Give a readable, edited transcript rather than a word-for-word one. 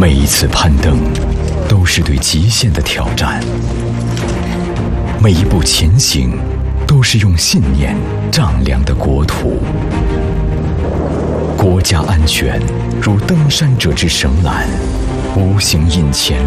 每一次攀登，都是对极限的挑战；每一步前行，都是用信念丈量的国土。国家安全如登山者之绳缆，无形印前